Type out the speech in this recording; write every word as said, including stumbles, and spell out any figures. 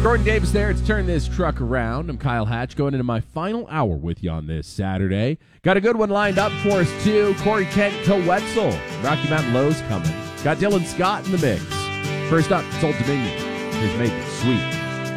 Gordon Davis there. It's Turn This Truck Around. I'm Kyle Hatch going into my final hour with you on this Saturday. Got a good one lined up for us, too. Corey Kent, Co-Wetzel, Rocky Mountain Lowe's coming. Got Dylan Scott in the mix. First up, it's Old Dominion. Here's Make It Sweet.